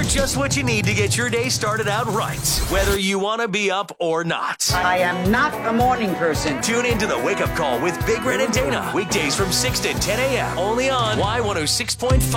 just what you need to get your day started out right, whether you want to be up or not. I am not a morning person. Tune into the Wake Up Call with Big Red and Dana. Weekdays from 6 to 10 a.m. Only on Y106.5.